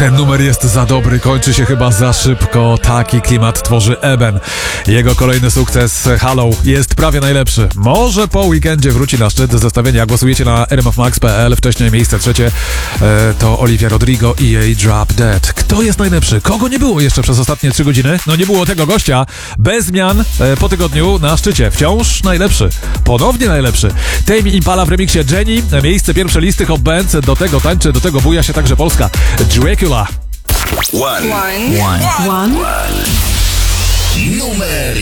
Ten numer jest za dobry, kończy się chyba za szybko. Taki klimat tworzy Eben. Jego kolejny sukces Hollow jest prawie najlepszy. Może po weekendzie wróci na szczyt zestawienia. Głosujecie na rmfmax.pl. Wcześniej miejsce trzecie to Olivia Rodrigo i jej Drop Dead. Kto jest najlepszy? Kogo nie było jeszcze przez ostatnie 3 godziny? No nie było tego gościa. Bez zmian po tygodniu na szczycie. Wciąż najlepszy. Ponownie najlepszy. Tame Impala w remiksie Jenny. Miejsce pierwsze listy Hot Bands. Do tego tańczy, do tego buja się także Polska. Dracula. One. Numer